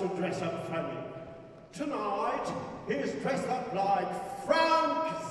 to dress up funny. Tonight, he's dressed up like Frank